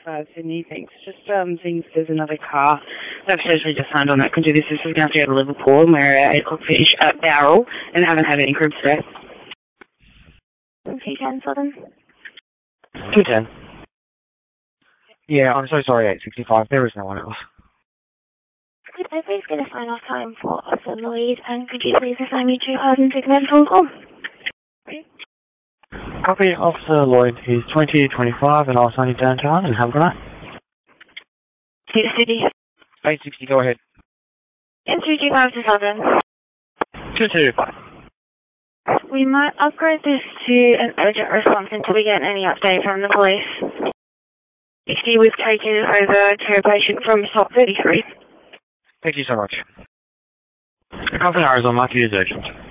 225 Sydney, thanks. Just seeing if there's another car that potentially just signed on that can do this. This is going to have to go to Liverpool, and we're at 8 o'clock finish at Bowral, and haven't had any cribs today. 210 Southern. 210. Yeah, I'm so sorry, 865. There is no one else. Could I please get a sign-off time for Officer Lloyd, and could you please assign me 2 cars and 6 men phone call? Copy, Officer Lloyd. He's 2025, and I'll sign you downtown, and have a good night. City. 860, go ahead. 225 to Southern. 225. We might upgrade this to an urgent response until we get any update from the police. 60, we've taken over to a patient from Top 33. Thank you so much. Company Arizona, mark you as urgent.